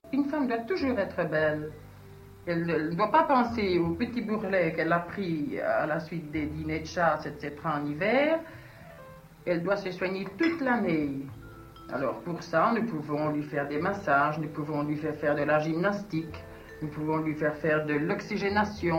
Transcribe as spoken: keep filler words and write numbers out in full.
Une femme doit toujours être belle. Elle ne doit pas penser au petit bourrelet qu'elle a pris à la suite des dîners de chasse, et cetera en hiver. Elle doit se soigner toute l'année. Alors pour ça, nous pouvons lui faire des massages, nous pouvons lui faire faire de la gymnastique, nous pouvons lui faire faire de l'oxygénation.